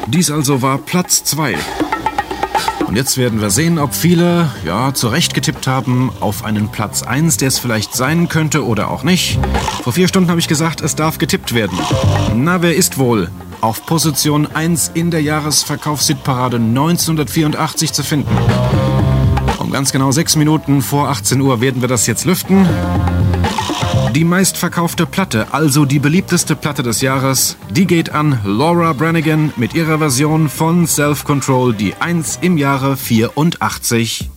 Dies also war Platz 2. Und jetzt werden wir sehen, ob viele, zu Recht getippt haben auf einen Platz 1, der es vielleicht sein könnte oder auch nicht. Vor 4 Stunden habe ich gesagt, es darf getippt werden. Na, wer ist wohl auf Position 1 in der Jahresverkaufshitparade 1984 zu finden? Um ganz genau 6 Minuten vor 18 Uhr werden wir das jetzt lüften. Die meistverkaufte Platte, also die beliebteste Platte des Jahres, die geht an Laura Branigan mit ihrer Version von Self Control, die 1 im Jahre 84.